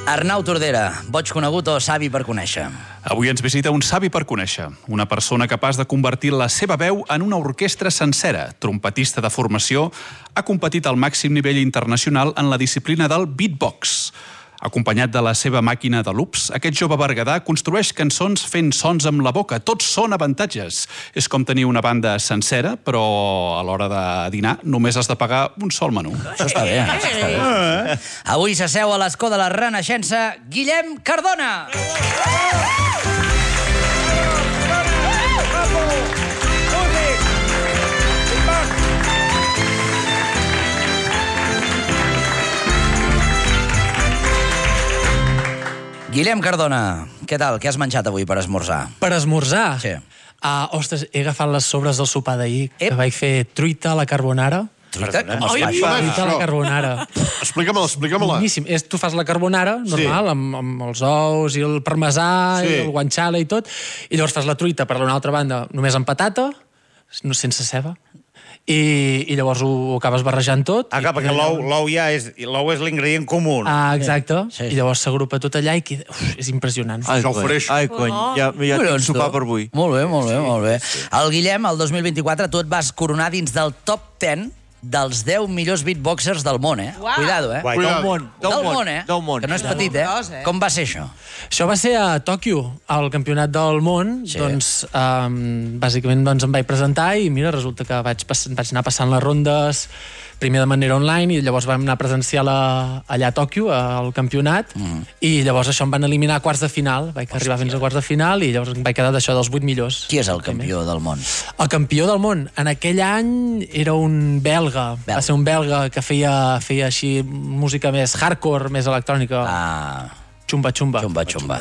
Arnau Tordera, boig conegut o savi per conèixer? Avui ens visita un savi per conèixer, una persona capaç de convertir la seva veu en una orquestra sencera. Trompetista de formació, ha competit al màxim nivell internacional en la disciplina del beatbox. Acompanyat de la seva màquina de loops, aquest jove berguedà construeix cançons fent sons amb la boca. Tots són avantatges. És com tenir una banda sencera, però a l'hora de dinar només has de pagar un sol menú. Això està bé, això està bé. Avui s'asseu a l'escó de la Renaixença Guillem Cardona. Guillem Cardona, què tal? Què has menjat avui per esmorzar? Per esmorzar? Sí. Ostres, he agafat les sobres del sopar d'ahir, que vaig fer truita a la carbonara. Truita? Com es fa Truita això? a la carbonara. Explica-me-la. Boníssim. Tu fas la carbonara, normal, amb els ous i el parmesà i el guanciale i tot, i llavors fas la truita per l'una altra banda només amb patata, sense ceba, i llavors ho acabes barrejant tot. Ah, clar, perquè l'ou ja és l'ingredient comú. Ah, exacte. Sí. I llavors s'agrupa tot allà i queda... és impressionant. Ai, cony, ja tinc sopar per avui. Molt bé, molt bé, molt bé. El Guillem, el 2024, tu et vas coronar dins del top 10 dels 10 millors beatboxers del món, eh? Uau. Cuidado, eh? Del món. Del món, eh? Del món. Que no és petit, eh? gros, eh? Com va ser això? Això va ser a Tòquio, al campionat del món. Sí. Doncs, bàsicament, em vaig presentar i, mira, resulta que vaig anar passant les rondes primer de manera online i llavors vam anar presencial allà a Tòquio, al campionat, i llavors això em van eliminar a quarts de final. Vaig arribar fins a quarts de final i llavors em vaig quedar d'això dels 8 millors. Qui és el campió del món? El campió del món, en aquell any, era un belga. Va ser un belga que feia així música més hardcore, més electrònica. Xumba-xumba. Xumba-xumba.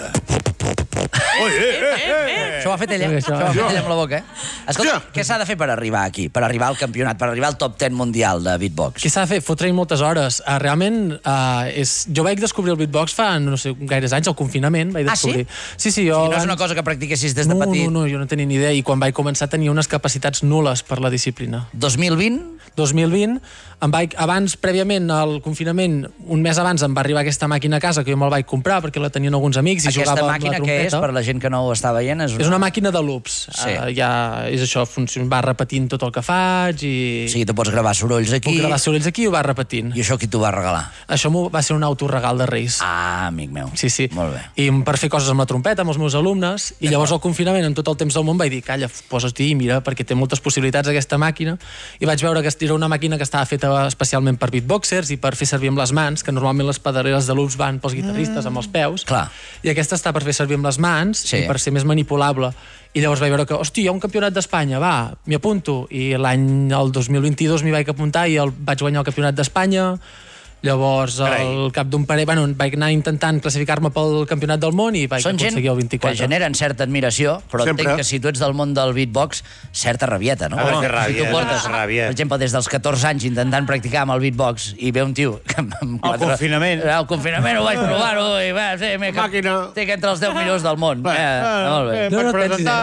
Això ho ha fet ella. Això ho ha fet ella amb la boca, eh? Escolta, què s'ha de fer per arribar aquí? Per arribar al campionat, per arribar al top 10 mundial de beatbox? Què s'ha de fer? Fotre-hi moltes hores. Realment, jo vaig descobrir el beatbox fa, no sé, gaires anys, al confinament. Vaig descobrir. Sí, jo... No és una cosa que practiquessis des de petit? No, jo no tenia ni idea. I quan vaig començar tenia unes capacitats nules per la disciplina. 2020? 2020, abans, prèviament al confinament, un mes abans em va arribar aquesta màquina a casa, que jo me'l vaig comprar perquè la tenien alguns amics i jugava amb la trompeta. Aquesta màquina què és, per la gent que no ho està veient? És una màquina de loops. Sí. És això, va repetint tot el que faig i... Sí, tu pots gravar sorolls aquí. Puc gravar sorolls aquí i ho va repetint. I això qui t'ho va regalar? Això va ser un autoregal de Reis. Ah, amic meu. Sí. Molt bé. I per fer coses amb la trompeta, amb els meus alumnes, i llavors al confinament, en tot el temps del món, vaig dir, calla, posa't-hi i mira, perquè té moltes possibilitats aquesta màquina, i vaig veure que era una màquina que estava feta especialment per beatboxers i per fer servir amb les mans, que normalment les pedaleres de loops van pels guitarristes amb els peus. Clar. I aquesta està per fer servir amb les mans i per ser més manipulable. I llavors vaig veure que, hòstia, hi ha un campionat d'Espanya, va, m'hi apunto. I el 2022 m'hi vaig apuntar i vaig guanyar el campionat d'Espanya. Llavors, al cap d'un parell, vaig anar intentant classificar-me pel campionat del món i vaig aconseguir el 24. Són gent que generen certa admiració, però entenc que si tu ets del món del beatbox, certa rabieta, no? Que ràbia, si tu portes, per exemple, des dels 14 anys intentant practicar amb el beatbox i ve un tio que al confinament. Al confinament ho vaig provar-ho i va, estic entre els 10 millors del món. Molt bé. Per presentar.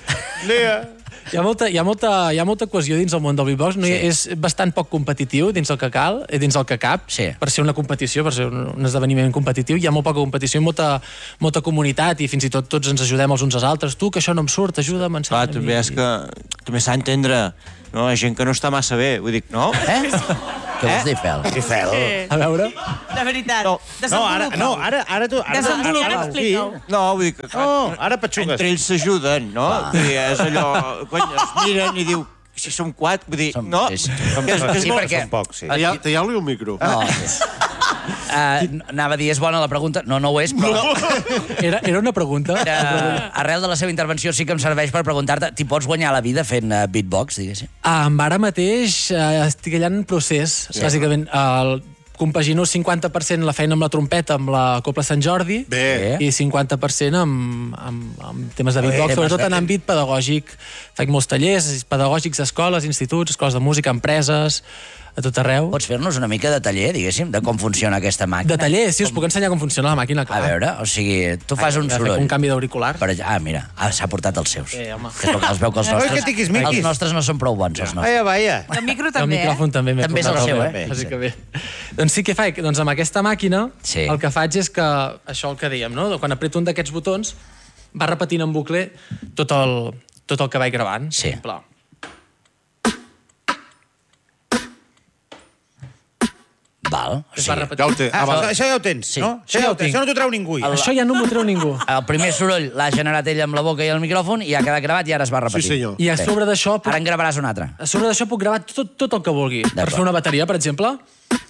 Hi ha molta cohesió dins el món del beatbox. És bastant poc competitiu dins el que cal, dins el que cap, per ser una competició, per ser un esdeveniment competitiu. Hi ha molt poca competició i molta comunitat i fins i tot tots ens ajudem els uns als altres. Tu, que això no em surt, ajuda'm, ensenya. Clar, també és que també s'ha d'entendre. No, hi ha gent que no està massa bé, vull dir, no? Què vols dir, Fel? Sí, Fel. A veure... De veritat. Ara tu... Desenvolupa, explica-ho. No, vull dir que... Ara petxugues. Entre ells s'ajuden, no? Vull dir, és allò... Quan es miren i diu... Si som 4, vull dir, no? Sí, perquè... Són pocs, sí. Talleu-li un micro. Anava a dir, és bona la pregunta? No ho és, però... Era una pregunta. Arrel de la seva intervenció sí que em serveix per preguntar-te, t'hi pots guanyar la vida fent beatbox, diguéssim? Ara mateix estic allà en procés. Bàsicament, compagino 50% la feina amb la trompeta, amb la Cobla Sant Jordi, i 50% amb temes de beatbox, sobretot en àmbit pedagògic. Faig molts tallers pedagògics a escoles, instituts, escoles de música, empreses, a tot arreu. Pots fer-nos una mica de taller, diguéssim, de com funciona aquesta màquina? De taller, sí, us puc ensenyar com funciona la màquina, clar. A veure, o sigui, tu fas un soroll. Un canvi d'auricular. Mira, s'ha portat els seus. Home. Que els veu que que tiquis-miquis. els nostres no són prou bons, els nostres. Vaya. El micro El també, micròfon també m'he També és el portat seu, bé. Així que bé. Doncs sí que faig, doncs amb aquesta màquina el que faig és que, això el que dèiem, no? Quan aprieto un d'aquests botons va repetint en bucle tot el que vaig gravant. Sí. Però... Val, o sigui, Ja ho té. Això ja ho tens, Sí. no? Això ja ho tinc. Això no t'ho treu ningú. Això ja no m'ho treu ningú. el primer soroll l'ha generat ell amb la boca i el micròfon i ha quedat gravat i ara es va repetir. Sí, senyor. I a sobre d'això... Ara en gravaràs un altre. A sobre d'això puc gravar tot el que vulgui. Per fer una bateria, per exemple,